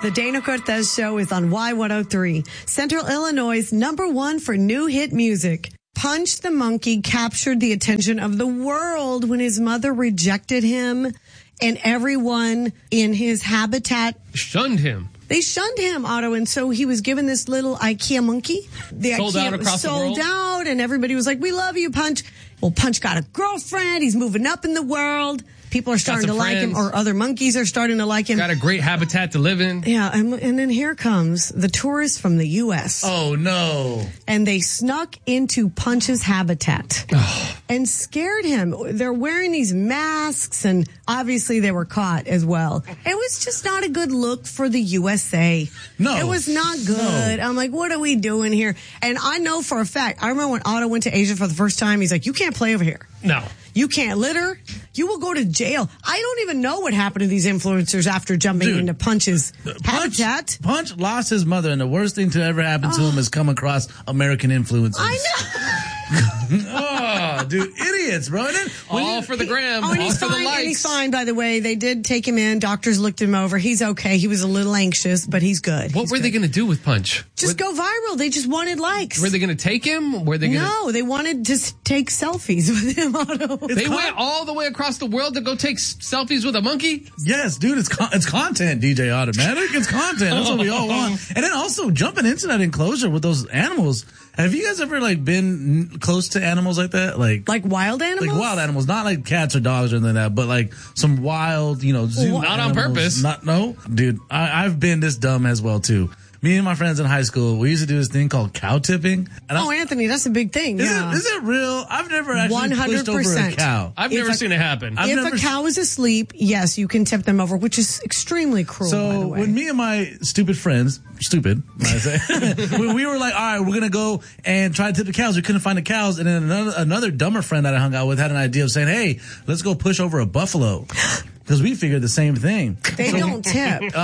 The Dana Cortez Show is on Y103, Central Illinois' #1 for new hit music. Punch the monkey captured the attention of the world when his mother rejected him and everyone in his habitat shunned him. They shunned him, Otto, and so he was given this little IKEA monkey. The sold IKEA out across the sold world. out, and everybody was like, "We love you, Punch." Well, Punch got a girlfriend. He's moving up in the world. People are starting to like him, or other monkeys are starting to like him. Got a great habitat to live in. Yeah, and then here comes the tourists from the U.S. Oh, no. And they snuck into Punch's habitat and scared him. They're wearing these masks, and obviously they were caught as well. It was just not a good look for the USA. No. It was not good. No. I'm like, what are we doing here? And I know for a fact, I remember when Otto went to Asia for the first time, he's like, you can't play over here. No. You can't litter. You will go to jail. I don't even know what happened to these influencers after jumping into Punch's habitat. Punch lost his mother, and the worst thing to ever happen to him is come across American influencers. I know. Oh, dude, idiots, bro. And then, all for the gram. And all he's for the fine. likes. And he's fine, by the way. They did take him in. Doctors looked him over. He's okay. He was a little anxious, but he's good. What were they going to do with Punch? Just go viral. They just wanted likes. Were they going to take him? Were they going No, they wanted to take selfies with him, Otto. They went all the way across the world to go take selfies with a monkey? Yes, dude, it's content, DJ Automatic. It's content. That's what we all want. And then also jumping into that enclosure with those animals. Have you guys ever been close to animals like that? Like wild animals? Like wild animals, not like cats or dogs or anything like that, but like some wild, zoo Not animals. on purpose. No, dude, I've been this dumb as well too. Me and my friends in high school, we used to do this thing called cow tipping. And Anthony, that's a big thing. Is it real? I've never actually pushed over a cow. I've never seen it happen. If a cow is asleep, yes, you can tip them over, which is extremely cruel, by the So way. when me and my stupid friends, I say, when we were like, all right, we're going to go and try to tip the cows. We couldn't find the cows. And then another dumber friend that I hung out with had an idea of saying, hey, let's go push over a buffalo. Because we figured the same thing. They don't tip.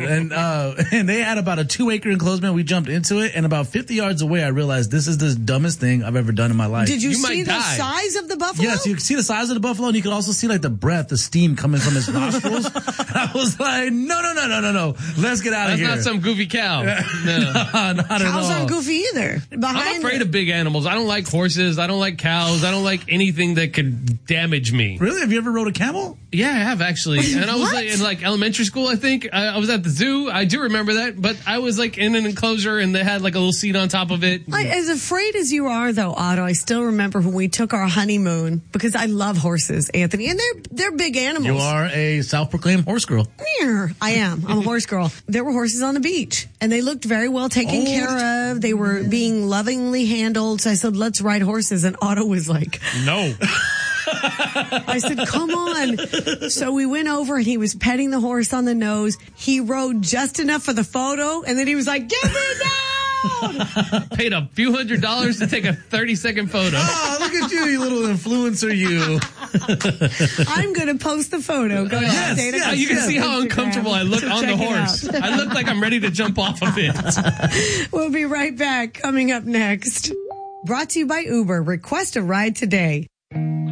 And they had about a 2-acre enclosement. We jumped into it, and about 50 yards away, I realized this is the dumbest thing I've ever done in my life. Did you see the size of the buffalo? Yes, you could see the size of the buffalo, and you could also see the breath, the steam coming from his nostrils. And I was like, no. Let's get out of here. That's not some goofy cow. No. Not at all. Cows aren't goofy either. I'm afraid of big animals. I don't like horses. I don't like cows. I don't like anything that could damage me. Really? Have you ever rode a camel? Yeah, I have actually. And I was in elementary school, I think. I was at the zoo. I do remember that. But I was in an enclosure and they had a little seat on top of it. As afraid as you are, though, Otto, I still remember when we took our honeymoon, because I love horses, Anthony, and they're big animals. You are a self-proclaimed horse girl. I am. I'm a horse girl. There were horses on the beach, and they looked very well taken care of. They were being lovingly handled. So I said, let's ride horses. And Otto was like, no. I said, come on. So we went over and he was petting the horse on the nose. He rode just enough for the photo. And then he was like, get me down. Paid a few $100s to take a 30-second photo. Oh, look at you little influencer, you. I'm going to post the photo. Go ahead. Yes, you can see how uncomfortable I look on the horse. I look like I'm ready to jump off of it. We'll be right back. Coming up next. Brought to you by Uber. Request a ride today.